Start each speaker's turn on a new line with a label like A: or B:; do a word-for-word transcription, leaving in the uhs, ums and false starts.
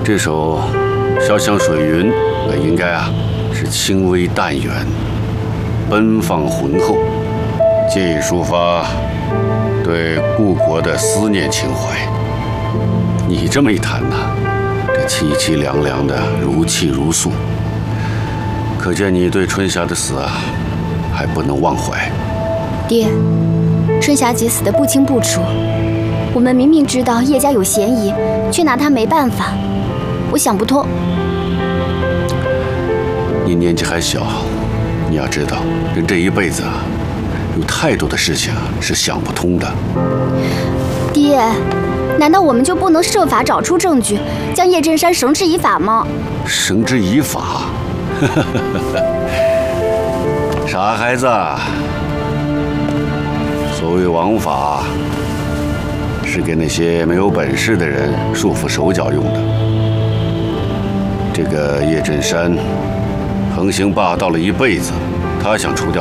A: 这首《潇湘水云》本应该啊是轻微淡远、奔放浑厚，借以抒发对故国的思念情怀。你这么一弹呢，这凄凄凉凉的，如泣如诉，可见你对春霞的死啊还不能忘怀。
B: 爹，春霞姐死得不清不楚，我们明明知道叶家有嫌疑，却拿她没办法，我想不通。
A: 你年纪还小，你要知道，人这一辈子啊，有太多的事情是想不通的。
B: 爹，难道我们就不能设法找出证据，将叶振山绳之以法吗？
A: 绳之以法？傻孩子，所谓王法，是给那些没有本事的人束缚手脚用的。这个叶振山横行霸道了一辈子，他想除掉